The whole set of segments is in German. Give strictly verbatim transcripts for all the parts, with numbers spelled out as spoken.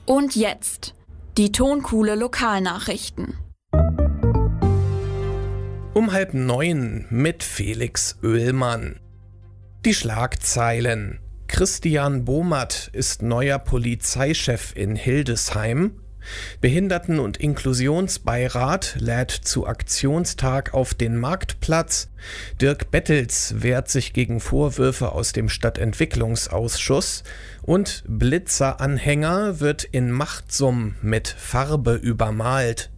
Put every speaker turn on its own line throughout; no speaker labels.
Und jetzt die Tonkuhle Lokalnachrichten.
Um halb neun mit Felix Oehlmann. Die Schlagzeilen: Christian Bohmert ist neuer Polizeichef in Hildesheim. Behinderten- und Inklusionsbeirat lädt zu Aktionstag auf den Marktplatz. Dirk Bettels wehrt sich gegen Vorwürfe aus dem Stadtentwicklungsausschuss. Und Blitzer-Anhänger wird in Machtsum mit Farbe übermalt.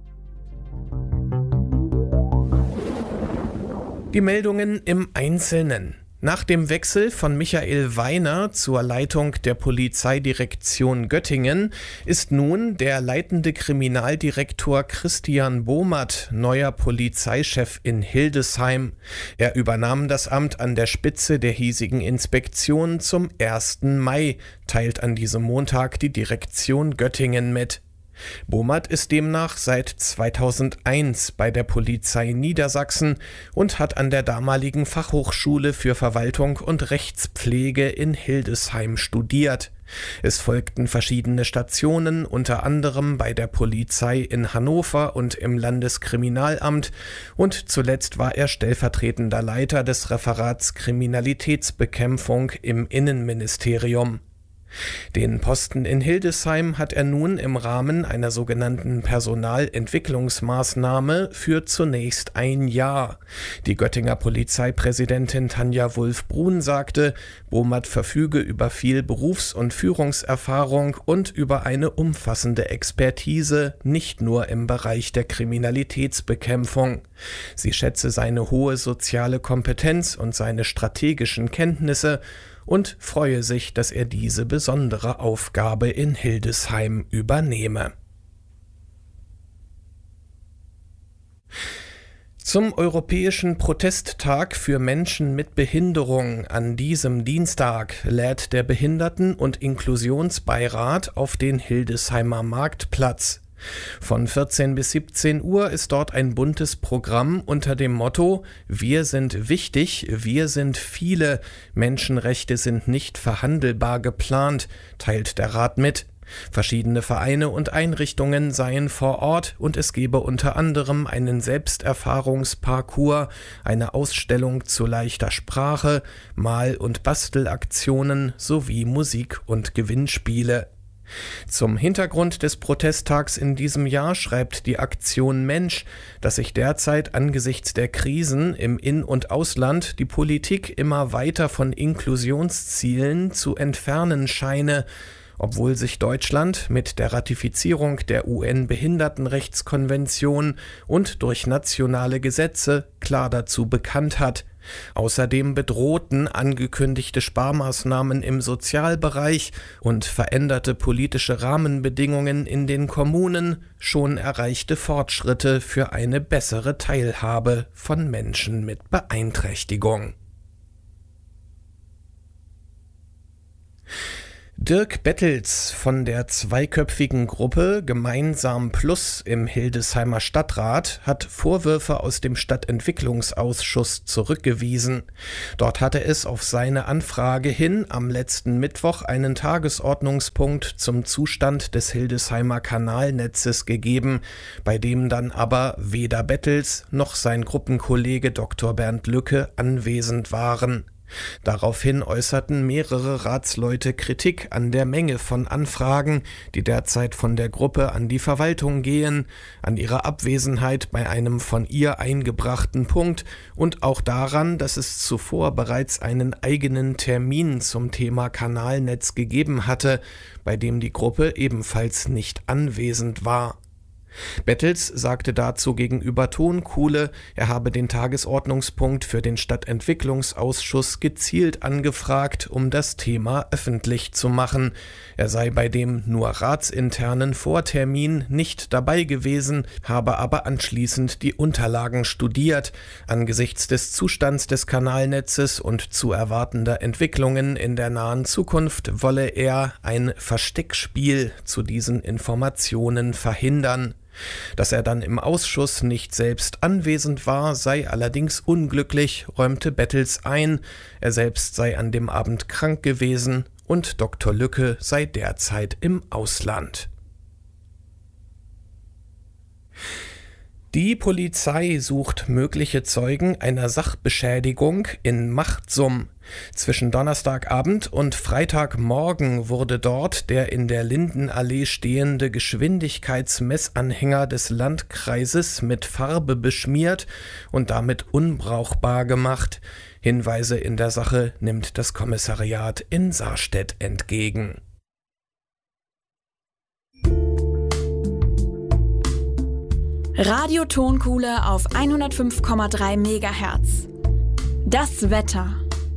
Die Meldungen im Einzelnen. Nach dem Wechsel von Michael Weiner zur Leitung der Polizeidirektion Göttingen ist nun der leitende Kriminaldirektor Christian Bohmert neuer Polizeichef in Hildesheim. Er übernahm das Amt an der Spitze der hiesigen Inspektion zum ersten Mai, teilt an diesem Montag die Direktion Göttingen mit. Bohmert ist demnach seit zweitausendeins bei der Polizei Niedersachsen und hat an der damaligen Fachhochschule für Verwaltung und Rechtspflege in Hildesheim studiert. Es folgten verschiedene Stationen, unter anderem bei der Polizei in Hannover und im Landeskriminalamt, und zuletzt war er stellvertretender Leiter des Referats Kriminalitätsbekämpfung im Innenministerium. Den Posten in Hildesheim hat er nun im Rahmen einer sogenannten Personalentwicklungsmaßnahme für zunächst ein Jahr. Die Göttinger Polizeipräsidentin Tanja Wulff-Brun sagte, Bohmert verfüge über viel Berufs- und Führungserfahrung und über eine umfassende Expertise, nicht nur im Bereich der Kriminalitätsbekämpfung. Sie schätze seine hohe soziale Kompetenz und seine strategischen Kenntnisse und freue sich, dass er diese besondere Aufgabe in Hildesheim übernehme. Zum Europäischen Protesttag für Menschen mit Behinderung an diesem Dienstag lädt der Behinderten- und Inklusionsbeirat auf den Hildesheimer Marktplatz. Von vierzehn bis siebzehn Uhr ist dort ein buntes Programm unter dem Motto „Wir sind wichtig, wir sind viele, Menschenrechte sind nicht verhandelbar geplant“, teilt der Rat mit. Verschiedene Vereine und Einrichtungen seien vor Ort und es gebe unter anderem einen Selbsterfahrungsparcours, eine Ausstellung zu leichter Sprache, Mal- und Bastelaktionen sowie Musik- und Gewinnspiele. Zum Hintergrund des Protesttags in diesem Jahr schreibt die Aktion Mensch, dass sich derzeit angesichts der Krisen im In- und Ausland die Politik immer weiter von Inklusionszielen zu entfernen scheine. Obwohl sich Deutschland mit der Ratifizierung der U N-Behindertenrechtskonvention und durch nationale Gesetze klar dazu bekannt hat. Außerdem bedrohten angekündigte Sparmaßnahmen im Sozialbereich und veränderte politische Rahmenbedingungen in den Kommunen schon erreichte Fortschritte für eine bessere Teilhabe von Menschen mit Beeinträchtigung. Dirk Bettels von der zweiköpfigen Gruppe Gemeinsam Plus im Hildesheimer Stadtrat hat Vorwürfe aus dem Stadtentwicklungsausschuss zurückgewiesen. Dort hatte es auf seine Anfrage hin am letzten Mittwoch einen Tagesordnungspunkt zum Zustand des Hildesheimer Kanalnetzes gegeben, bei dem dann aber weder Bettels noch sein Gruppenkollege Doktor Bernd Lücke anwesend waren. Daraufhin äußerten mehrere Ratsleute Kritik an der Menge von Anfragen, die derzeit von der Gruppe an die Verwaltung gehen, an ihrer Abwesenheit bei einem von ihr eingebrachten Punkt und auch daran, dass es zuvor bereits einen eigenen Termin zum Thema Kanalnetz gegeben hatte, bei dem die Gruppe ebenfalls nicht anwesend war. Bettels sagte dazu gegenüber Tonkuhle, er habe den Tagesordnungspunkt für den Stadtentwicklungsausschuss gezielt angefragt, um das Thema öffentlich zu machen. Er sei bei dem nur ratsinternen Vortermin nicht dabei gewesen, habe aber anschließend die Unterlagen studiert. Angesichts des Zustands des Kanalnetzes und zu erwartender Entwicklungen in der nahen Zukunft wolle er ein Versteckspiel zu diesen Informationen verhindern. Dass er dann im Ausschuss nicht selbst anwesend war, sei allerdings unglücklich, räumte Bettels ein. Er selbst sei an dem Abend krank gewesen und Doktor Lücke sei derzeit im Ausland. Die Polizei sucht mögliche Zeugen einer Sachbeschädigung in Machtsum. Zwischen Donnerstagabend und Freitagmorgen wurde dort der in der Lindenallee stehende Geschwindigkeitsmessanhänger des Landkreises mit Farbe beschmiert und damit unbrauchbar gemacht. Hinweise in der Sache nimmt das Kommissariat in Sarstedt entgegen.
Radio-Tonkuhle auf hundertfünf Komma drei Megahertz. Das Wetter.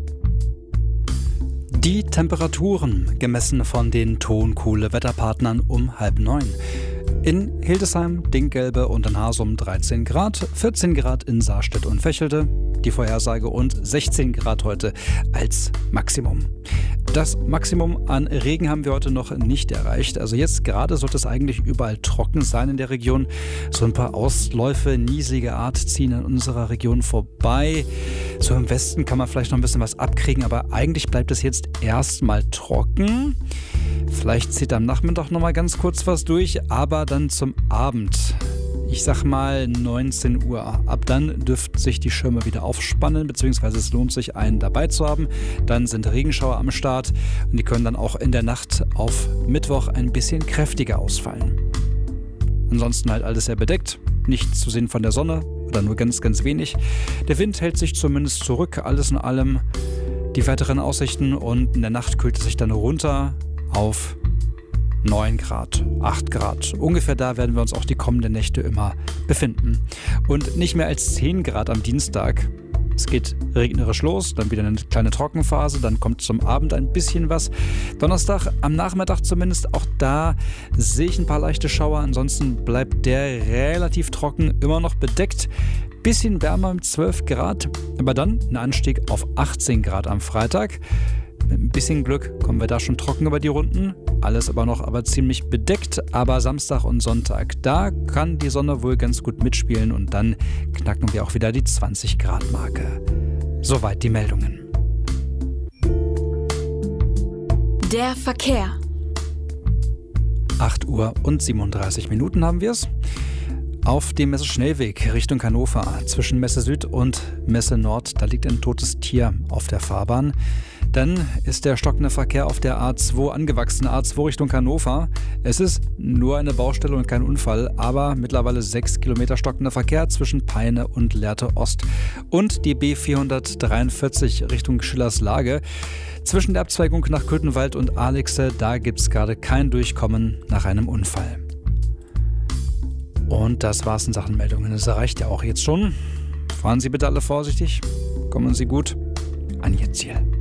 Die Temperaturen, gemessen von den Tonkuhle-Wetterpartnern um halb neun. In Hildesheim, Dinkgelbe und in Hasum dreizehn Grad, vierzehn Grad in Sarstedt und Vechelte, die Vorhersage, und sechzehn Grad heute als Maximum. Das Maximum an Regen haben wir heute noch nicht erreicht. Also jetzt gerade sollte es eigentlich überall trocken sein in der Region. So ein paar Ausläufe niesiger Art ziehen in unserer Region vorbei. So im Westen kann man vielleicht noch ein bisschen was abkriegen, aber eigentlich bleibt es jetzt erstmal trocken. Vielleicht zieht am Nachmittag noch mal ganz kurz was durch, aber dann zum Abend. Ich sag mal neunzehn Uhr. Ab dann dürften sich die Schirme wieder aufspannen, beziehungsweise es lohnt sich, einen dabei zu haben. Dann sind Regenschauer am Start und die können dann auch in der Nacht auf Mittwoch ein bisschen kräftiger ausfallen. Ansonsten halt alles sehr bedeckt, nichts zu sehen von der Sonne oder nur ganz, ganz wenig. Der Wind hält sich zumindest zurück, alles in allem die weiteren Aussichten, und in der Nacht kühlt es sich dann runter auf neun Grad, acht Grad. Ungefähr da werden wir uns auch die kommenden Nächte immer befinden. Und nicht mehr als zehn Grad am Dienstag. Es geht regnerisch los, dann wieder eine kleine Trockenphase, dann kommt zum Abend ein bisschen was. Donnerstag am Nachmittag zumindest, auch da sehe ich ein paar leichte Schauer. Ansonsten bleibt der relativ trocken, immer noch bedeckt. Bisschen wärmer mit zwölf Grad, aber dann ein Anstieg auf achtzehn Grad am Freitag. Mit ein bisschen Glück kommen wir da schon trocken über die Runden. Alles aber noch aber ziemlich bedeckt. Aber Samstag und Sonntag, da kann die Sonne wohl ganz gut mitspielen. Und dann knacken wir auch wieder die zwanzig Grad Marke. Soweit die Meldungen.
Der Verkehr.
acht Uhr und siebenunddreißig Minuten haben wir es. Auf dem Messe-Schnellweg Richtung Hannover zwischen Messe Süd und Messe Nord, da liegt ein totes Tier auf der Fahrbahn. Dann ist der stockende Verkehr auf der A zwei angewachsen, A zwei Richtung Hannover. Es ist nur eine Baustelle und kein Unfall, aber mittlerweile sechs Kilometer stockender Verkehr zwischen Peine und Lehrte Ost. Und die B vierhundertdreiundvierzig Richtung Schillerslage. Zwischen der Abzweigung nach Köthenwald und Alexe, da gibt es gerade kein Durchkommen nach einem Unfall. Und das war's in Sachen Meldungen. Das reicht ja auch jetzt schon. Fahren Sie bitte alle vorsichtig. Kommen Sie gut an Ihr Ziel.